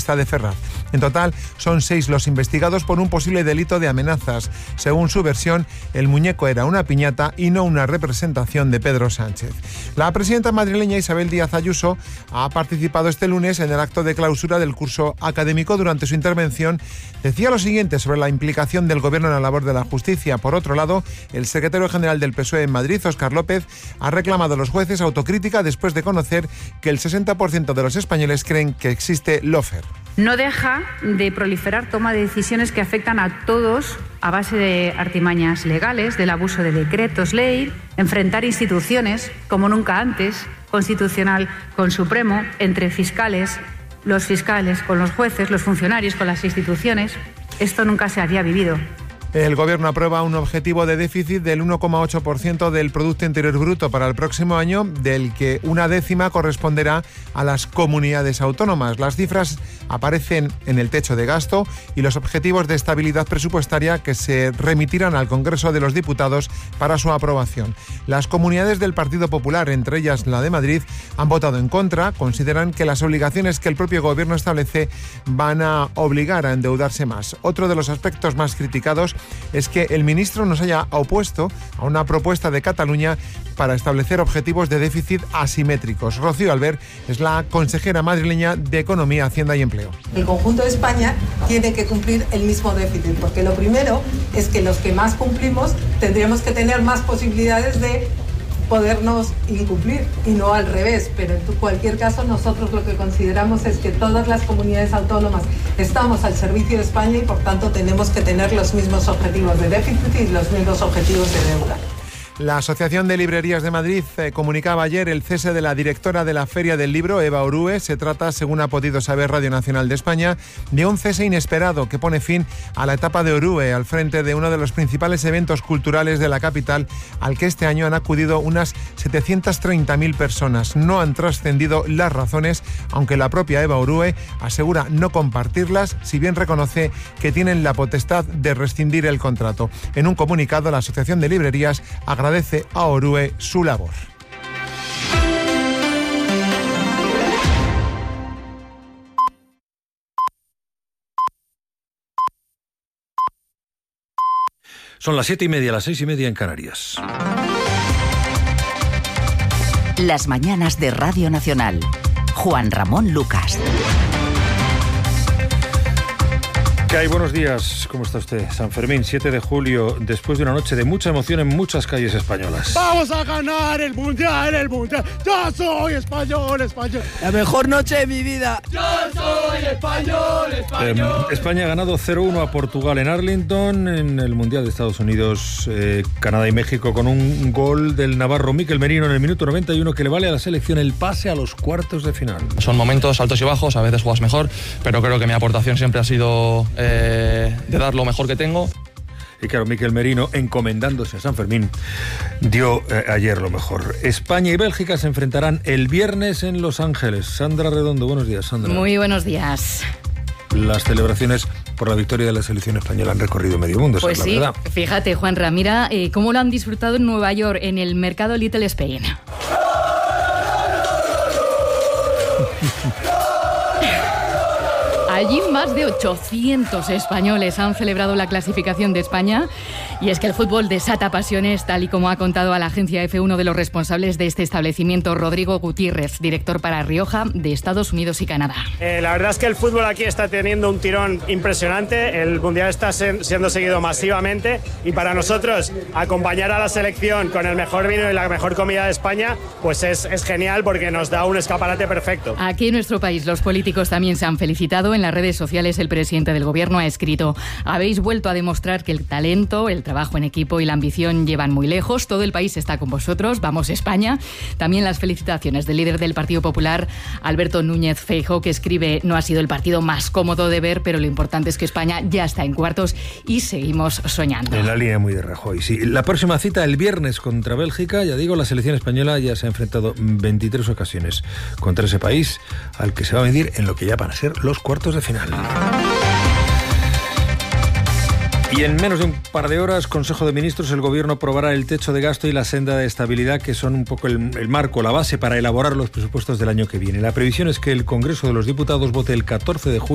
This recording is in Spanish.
autopista de Ferraz. En total, son 6 los investigados por un posible delito de amenazas. Según su versión, el muñeco era una piñata y no una representación de Pedro Sánchez. La presidenta madrileña Isabel Díaz Ayuso ha participado este lunes en el acto de clausura del curso académico. Durante su intervención decía lo siguiente sobre la implicación del Gobierno en la labor de la justicia. Por otro lado, el secretario general del PSOE en Madrid, Óscar López, ha reclamado a los jueces autocrítica después de conocer que el 60% de los españoles creen que existe lawfare. No deja de proliferar toma de decisiones que afectan a todos a base de artimañas legales, del abuso de decretos ley, enfrentar instituciones como nunca antes, Constitucional con Supremo, entre fiscales, los fiscales con los jueces, los funcionarios con las instituciones. Esto nunca se había vivido. El Gobierno aprueba un objetivo de déficit del 1,8% del Producto Interior Bruto para el próximo año, del que una décima corresponderá a las comunidades autónomas. Las cifras aparecen en el techo de gasto y los objetivos de estabilidad presupuestaria que se remitirán al Congreso de los Diputados para su aprobación. Las comunidades del Partido Popular, entre ellas la de Madrid, han votado en contra. Consideran que las obligaciones que el propio Gobierno establece van a obligar a endeudarse más. Otro de los aspectos más criticados es que el ministro no se haya opuesto a una propuesta de Cataluña para establecer objetivos de déficit asimétricos. Rocío Albert es la consejera madrileña de Economía, Hacienda y Empleo. El conjunto de España tiene que cumplir el mismo déficit, porque lo primero es que los que más cumplimos tendríamos que tener más posibilidades de podernos incumplir y no al revés, pero en cualquier caso nosotros lo que consideramos es que todas las comunidades autónomas estamos al servicio de España y por tanto tenemos que tener los mismos objetivos de déficit y los mismos objetivos de deuda. La Asociación de Librerías de Madrid comunicaba ayer el cese de la directora de la Feria del Libro, Eva Orue. Se trata, según ha podido saber Radio Nacional de España, de un cese inesperado que pone fin a la etapa de Orue al frente de uno de los principales eventos culturales de la capital, al que este año han acudido unas 730.000 personas. No han trascendido las razones, aunque la propia Eva Orue asegura no compartirlas, si bien reconoce que tienen la potestad de rescindir el contrato. En un comunicado, la Asociación de Librerías agradece a Orue su labor. Son las 7:30, las 6:30 en Canarias. Las mañanas de Radio Nacional. Juan Ramón Lucas. ¿Qué hay? Buenos días. ¿Cómo está usted? San Fermín, 7 de julio, después de una noche de mucha emoción en muchas calles españolas. ¡Vamos a ganar el Mundial, el Mundial! ¡Yo soy español, español! ¡La mejor noche de mi vida! ¡Yo soy español, español! España ha ganado 0-1 a Portugal en Arlington, en el Mundial de Estados Unidos, Canadá y México, con un gol del navarro Mikel Merino en el minuto 91 que le vale a la selección el pase a los cuartos de final. Son momentos altos y bajos, a veces juegas mejor, pero creo que mi aportación siempre ha sido de dar lo mejor que tengo. Y claro, Mikel Merino, encomendándose a San Fermín, dio ayer lo mejor. España y Bélgica se enfrentarán el viernes en Los Ángeles. Sandra Redondo, buenos días, Sandra. Muy buenos días. Las celebraciones por la victoria de la selección española han recorrido medio mundo, pues esa es la verdad. Fíjate, Juanra, mira cómo lo han disfrutado en Nueva York, en el mercado Little Spain. Allí más de 800 españoles han celebrado la clasificación de España. Y es que el fútbol desata pasiones, tal y como ha contado a la agencia EFE uno de los responsables de este establecimiento, Rodrigo Gutiérrez, director para Rioja de Estados Unidos y Canadá. La verdad es que el fútbol aquí está teniendo un tirón impresionante. El Mundial está siendo seguido masivamente y para nosotros acompañar a la selección con el mejor vino y la mejor comida de España pues es genial porque nos da un escaparate perfecto. Aquí en nuestro país los políticos también se han felicitado. En las redes sociales el presidente del gobierno ha escrito: habéis vuelto a demostrar que el talento, el trabajo en equipo y la ambición llevan muy lejos. Todo el país está con vosotros. Vamos, España. También las felicitaciones del líder del Partido Popular, Alberto Núñez Feijóo, que escribe: no ha sido el partido más cómodo de ver, pero lo importante es que España ya está en cuartos y seguimos soñando. En la línea muy de Rajoy, sí. La próxima cita el viernes contra Bélgica. Ya digo, la selección española ya se ha enfrentado 23 ocasiones contra ese país, al que se va a medir en lo que ya van a ser los cuartos de final. Y en menos de un par de horas, Consejo de Ministros, el Gobierno aprobará el techo de gasto y la senda de estabilidad, que son un poco el marco, la base para elaborar los presupuestos del año que viene. La previsión es que el Congreso de los Diputados vote el 14 de julio